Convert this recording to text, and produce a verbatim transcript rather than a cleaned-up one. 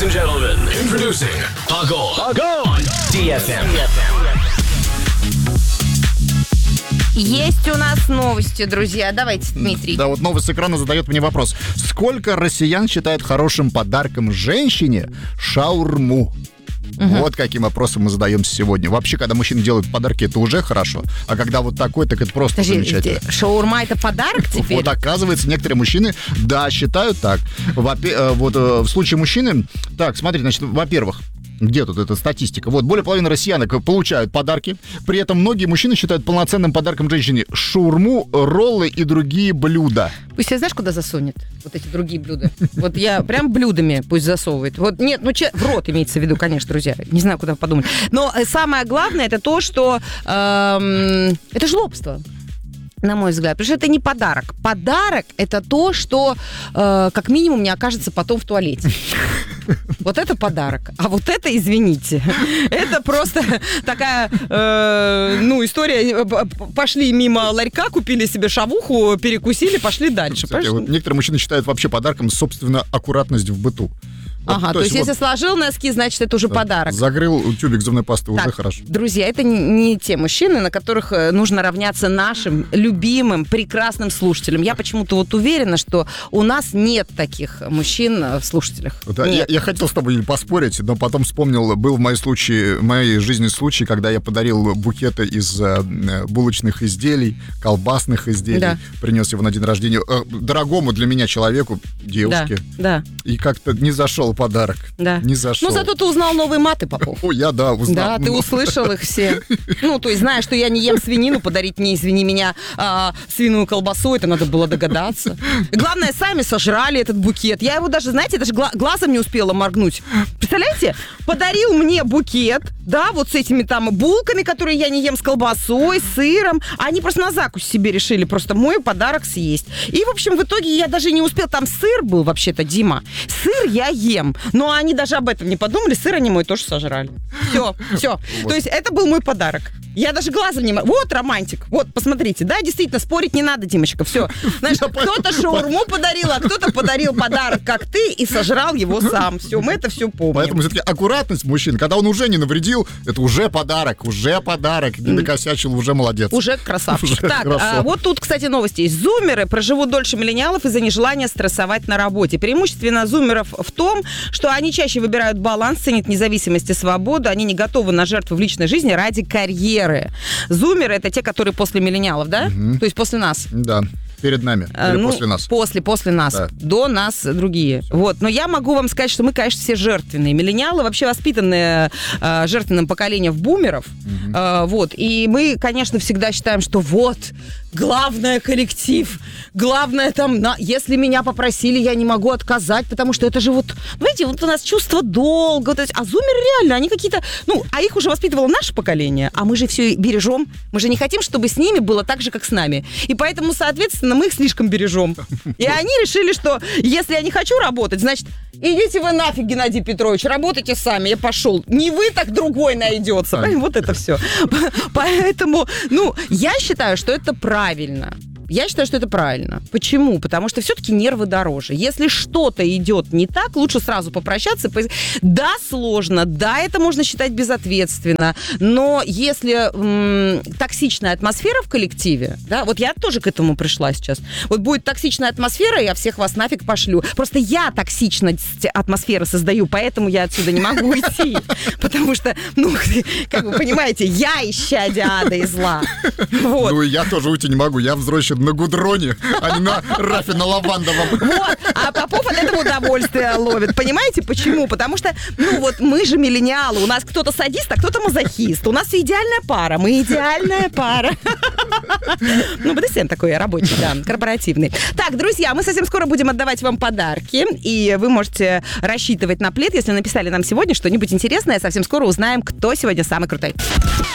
and gentlemen, introducing Agol. Agol. ди эф эм. Есть у нас новости, друзья. Давайте, Дмитрий. Да, вот новость с экрана задает мне вопрос. Сколько россиян считают хорошим подарком женщине шаурму? Угу. Вот каким вопросом мы задаемся сегодня. Вообще, когда мужчины делают подарки, это уже хорошо. А когда вот такой, так это просто Подожди, замечательно. Шаурма — это подарок теперь? Вот оказывается, некоторые мужчины, да, считают так. Во-пе- вот в случае мужчины... Так, смотрите, значит, во-первых, где тут эта статистика? Вот, более половины россиянок получают подарки. При этом многие мужчины считают полноценным подарком женщине шаурму, роллы и другие блюда. Пусть я знаешь, куда засунет вот эти другие блюда? Вот я прям блюдами пусть засовывает. Вот нет, ну че, в рот имеется в виду, конечно, друзья. Не знаю, куда подумать. Но самое главное, это то, что эм, это жлобство. На мой взгляд. Потому что это не подарок. Подарок — это то, что э, как минимум не окажется потом в туалете. Вот это подарок. А вот это, извините, это просто такая, э, ну, история. Пошли мимо ларька, купили себе шавуху, перекусили, пошли дальше. Кстати, вот некоторые мужчины считают вообще подарком, собственно, аккуратность в быту. Вот, ага, то, то есть, есть вот, если сложил носки, значит, это уже подарок. Закрыл тюбик зубной пасты, так, уже хорошо. Друзья, это не, не те мужчины, на которых нужно равняться нашим любимым, прекрасным слушателям. Я почему-то вот уверена, что у нас нет таких мужчин в слушателях. Да, я, я хотел с тобой поспорить, но потом вспомнил, был в моей, случае, в моей жизни случай, когда я подарил букеты из э, булочных изделий, колбасных изделий, да. Принес его на день рождения э, дорогому для меня человеку, девушке. Да, да. И как-то не зашел подарок. Да. Не зашел. Ну, зато ты узнал новые маты, Попов. О, я, да, узнал. Да, ты услышал их все. Ну, то есть, знаешь, что я не ем свинину, подарить мне, извини меня, а, свиную колбасу, это надо было догадаться. Главное, сами сожрали этот букет. Я его даже, знаете, даже гла- глазом не успела моргнуть. Представляете? Подарил мне букет, да, вот с этими там булками, которые я не ем, с колбасой, с сыром. Они просто на закусь себе решили просто мой подарок съесть. И, в общем, в итоге я даже не успела. Там сыр был, вообще-то, Дима. Сыр я ем. Но они даже об этом не подумали. Сыр они мой тоже сожрали. Все, все. Вот. То есть это был мой подарок. Я даже глазом не могу. Вот романтик. Вот, посмотрите. Да, действительно, спорить не надо, Димочка. Все. Знаешь, кто-то шаурму подарил, а кто-то подарил подарок, как ты, и сожрал его сам. Все, мы это все помним. Поэтому все-таки аккуратность мужчин. Когда он уже не навредил, это уже подарок. Уже подарок. Не накосячил, уже молодец. Уже красавчик. Уже так, а, вот тут, кстати, новости есть. Зумеры проживут дольше миллениалов из-за нежелания стрессовать на работе. Преимущественно зумеров в том, что они чаще выбирают баланс, ценят независимость и свободу. Они не готовы на жертву в личной жизни ради карьеры. Зумеры — это те, которые после миллениалов, да? Угу. То есть после нас. Да. Перед нами. Или ну, после нас. После, после нас. Да. До нас другие. Вот. Но я могу вам сказать, что мы, конечно, все жертвенные. Миллениалы вообще воспитанные э, жертвенным поколением бумеров. Угу. Э, вот. И мы, конечно, всегда считаем, что вот, главное коллектив. Главное там, на, если меня попросили, я не могу отказать, потому что это же вот, знаете, вот у нас чувство долга. Вот, а зумеры реально, они какие-то, ну, а их уже воспитывало наше поколение, а мы же все бережем. Мы же не хотим, чтобы с ними было так же, как с нами. И поэтому, соответственно, мы их слишком бережем. И они решили, что если я не хочу работать, значит, идите вы нафиг, Геннадий Петрович, работайте сами, я пошел. Не вы, так другой найдется. Вот это все. Поэтому, ну, я считаю, что это правильно. Я считаю, что это правильно. Почему? Потому что все-таки нервы дороже. Если что-то идет не так, лучше сразу попрощаться. Да, сложно, да, это можно считать безответственно, но если м- токсичная атмосфера в коллективе, да, вот я тоже к этому пришла сейчас. Вот будет токсичная атмосфера, я всех вас нафиг пошлю. Просто я токсичность атмосферы создаю, поэтому я отсюда не могу уйти. Потому что, ну, как вы понимаете, я исчадие ада и зла. Вот. Ну, и я тоже уйти не могу, я взросший на гудроне, а не на рафе на лавандовом. Вот, а Попов от этого удовольствие ловит. Понимаете, почему? Потому что, ну вот, мы же миллениалы, у нас кто-то садист, а кто-то мазохист. У нас идеальная пара, мы идеальная пара. Ну, БДСМ такой рабочий, да, корпоративный. Так, друзья, мы совсем скоро будем отдавать вам подарки, и вы можете рассчитывать на плед, если написали нам сегодня что-нибудь интересное. Совсем скоро узнаем, кто сегодня самый крутой.